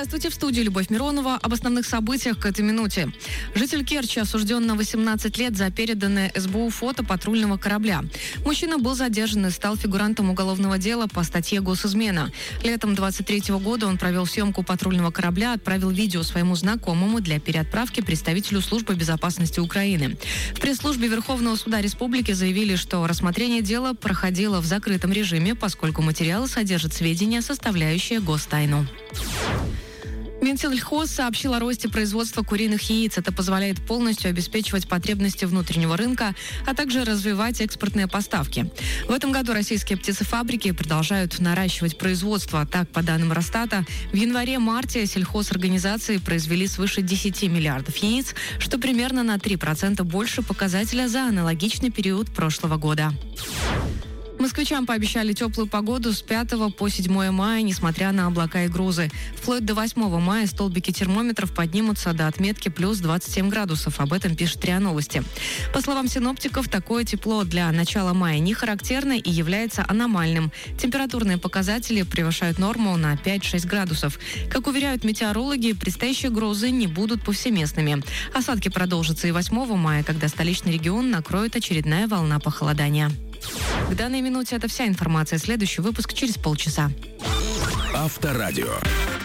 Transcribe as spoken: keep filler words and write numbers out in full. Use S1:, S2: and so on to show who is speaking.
S1: Здравствуйте, в студии Любовь Миронова. Об основных событиях к этой минуте. Житель Керчи осужден на восемнадцать лет за переданное эс бэ у фото патрульного корабля. Мужчина был задержан и стал фигурантом уголовного дела по статье «Госизмена». Летом двадцать третьего года он провел съемку патрульного корабля, отправил видео своему знакомому для переотправки представителю службы безопасности Украины. В пресс-службе Верховного суда Республики заявили, что рассмотрение дела проходило в закрытом режиме, поскольку материалы содержат сведения, составляющие гостайну. Минсельхоз сообщил о росте производства куриных яиц. Это позволяет полностью обеспечивать потребности внутреннего рынка, а также развивать экспортные поставки. В этом году российские птицефабрики продолжают наращивать производство. Так, по данным Росстата, в январе-марте сельхозорганизации произвели свыше десяти миллиардов яиц, что примерно на три процента больше показателя за аналогичный период прошлого года. Москвичам пообещали теплую погоду с пятого по седьмое мая, несмотря на облака и грозы. Вплоть до восьмого мая столбики термометров поднимутся до отметки плюс двадцать семь градусов. Об этом пишет РИА Новости. По словам синоптиков, такое тепло для начала мая не характерно и является аномальным. Температурные показатели превышают норму на пять-шесть градусов. Как уверяют метеорологи, предстоящие грозы не будут повсеместными. Осадки продолжатся и восьмого мая, когда столичный регион накроет очередная волна похолодания. К данной минуте это вся информация. Следующий выпуск через полчаса.
S2: Авторадио.